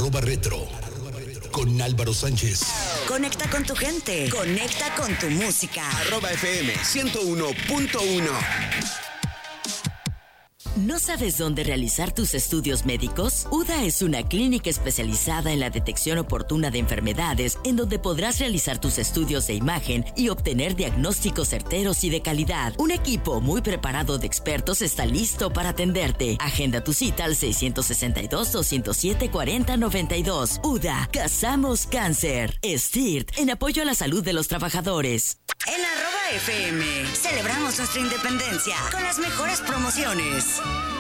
@retro con Álvaro Sánchez. Conecta con tu gente. Conecta con tu música. @FM 101.1. ¿No sabes dónde realizar tus estudios médicos? UDA es una clínica especializada en la detección oportuna de enfermedades, en donde podrás realizar tus estudios de imagen y obtener diagnósticos certeros y de calidad. Un equipo muy preparado de expertos está listo para atenderte. Agenda tu cita al 662-207-4092. UDA, cazamos cáncer. STIRT, en apoyo a la salud de los trabajadores. En @FM celebramos nuestra independencia con las mejores promociones.